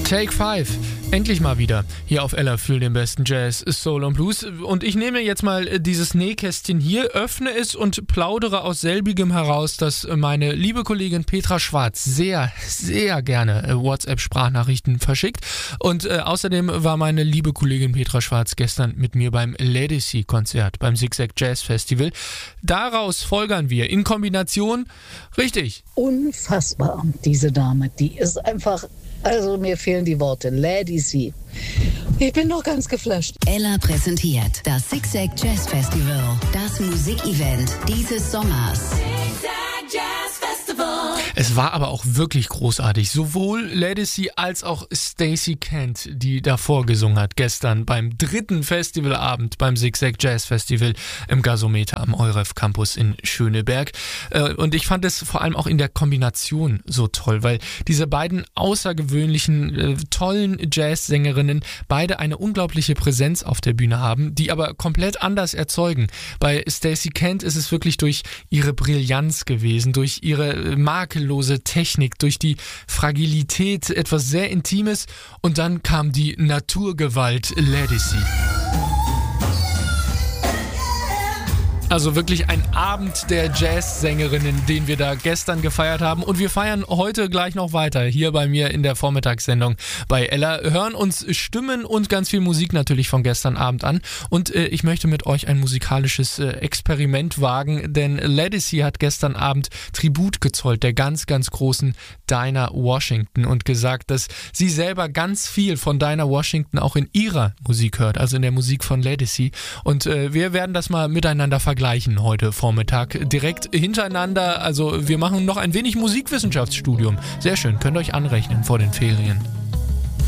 Take 5, endlich mal wieder hier auf Ella für den besten Jazz, Soul und Blues. Und ich nehme jetzt mal dieses Nähkästchen hier, öffne es und plaudere aus selbigem heraus, dass meine liebe Kollegin Petra Schwarz sehr, sehr gerne WhatsApp-Sprachnachrichten verschickt. Und außerdem war meine liebe Kollegin Petra Schwarz gestern mit mir beim Legacy-Konzert, beim Zigzag Jazz Festival. Daraus folgern wir in Kombination, richtig. Unfassbar, diese Dame, die ist einfach... Also mir fehlen die Worte. Legacy. Ich bin noch ganz geflasht. Ella präsentiert das Zigzag Jazz Festival. Das Musikevent dieses Sommers. Zigzag Jazz Festival. Es war aber auch wirklich großartig. Sowohl Legacy als auch Stacey Kent, die davor gesungen hat, gestern beim 3. Festivalabend beim Zigzag Jazz Festival im Gasometer am EUREF Campus in Schöneberg. Und ich fand es vor allem auch in der Kombination so toll, weil diese beiden außergewöhnlichen, tollen Jazzsängerinnen beide eine unglaubliche Präsenz auf der Bühne haben, die aber komplett anders erzeugen. Bei Stacey Kent ist es wirklich durch ihre Brillanz gewesen, durch ihre makellose Technik, durch die Fragilität, etwas sehr Intimes, und dann kam die Naturgewalt Legacy. Also wirklich ein Abend der Jazzsängerinnen, den wir da gestern gefeiert haben. Und wir feiern heute gleich noch weiter hier bei mir in der Vormittagssendung bei Ella. Hören uns Stimmen und ganz viel Musik natürlich von gestern Abend an. Und ich möchte mit euch ein musikalisches Experiment wagen, denn Legacy hat gestern Abend Tribut gezollt der ganz, ganz großen Dinah Washington und gesagt, dass sie selber ganz viel von Dinah Washington auch in ihrer Musik hört, also in der Musik von Legacy. Und wir werden das mal miteinander vergleichen heute Vormittag, direkt hintereinander. Also wir machen noch ein wenig Musikwissenschaftsstudium. Sehr schön, könnt ihr euch anrechnen vor den Ferien.